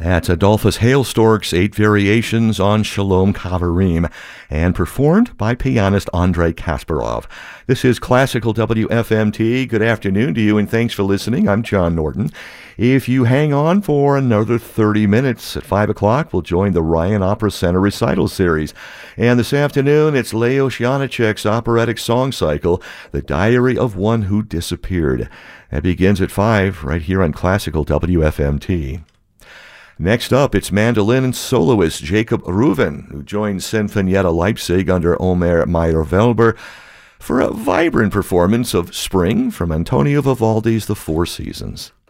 That's Adolphus Hailstork's 8 Variations on Shalom Kavarim, and performed by pianist Andrei Kasparov. This is Classical WFMT. Good afternoon to you, and thanks for listening. I'm John Norton. If you hang on for another 30 minutes, at 5 o'clock, we'll join the Ryan Opera Center recital series. And this afternoon, it's Leos Janáček's operatic song cycle, The Diary of One Who Disappeared. That begins at 5, right here on Classical WFMT. Next up, it's mandolin and soloist Jacob Reuven, who joins Sinfonietta Leipzig under Omer Meyer-Welber for a vibrant performance of Spring from Antonio Vivaldi's The Four Seasons.